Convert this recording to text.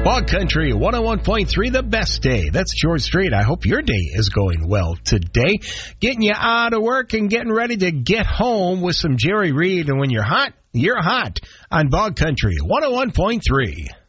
Bog Country 101.3, the best day. That's George Strait. I hope your day is going well today. Getting you out of work and getting ready to get home with some Jerry Reed. And when you're hot on Bog Country 101.3.